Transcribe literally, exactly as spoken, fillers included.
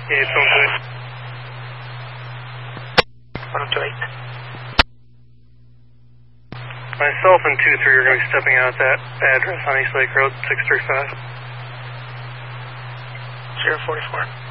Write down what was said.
Yeah, it's all good. one two eight. Myself and two three are going to be stepping out at that address on East Lake Road, six three five. zero forty-four.